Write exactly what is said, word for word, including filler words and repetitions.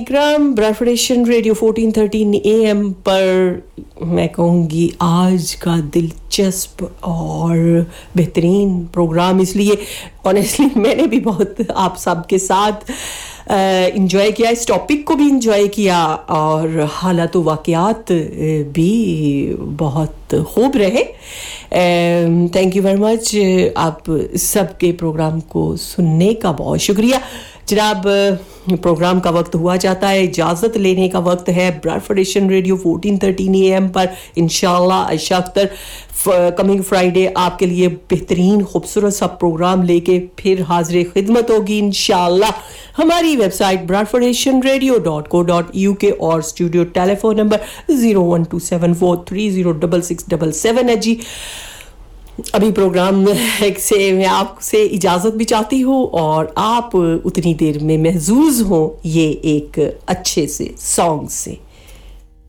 Vikram ब्रफरेशन radio fourteen thirteen A M पर मैं कहूँगी आज का दिलचस्प और बेहतरीन प्रोग्राम, इसलिए ऑनेस्टली मैंने भी बहुत आप सबके साथ इंजॉय किया, इस टॉपिक को भी इंजॉय किया और हालात व वाक़यात भी बहुत खूब रहे। थैंक यू वेरी मच, आप सबके प्रोग्राम को सुनने का बहुत शुक्रिया। जनाब, प्रोग्राम का वक्त हुआ जाता है, इजाज़त लेने का वक्त है। ब्रफरेशन radio fourteen thirteen A M पर इंशाअल्लाह आयशा अख्तर कमिंग फ्राइडे आपके लिए बेहतरीन खूबसूरत सा प्रोग्राम लेके फिर हाजिर खिदमत होगी इंशाअल्लाह। हमारी website ब्रफरेशन radio dot co dot U के और studio telephone number zero one two seven four three zero six six seven seven है जी। अभी प्रोग्राम से मैं आपसे इजाज़त भी चाहती हूँ और आप उतनी देर में महजूज हों ये एक अच्छे से सॉन्ग से।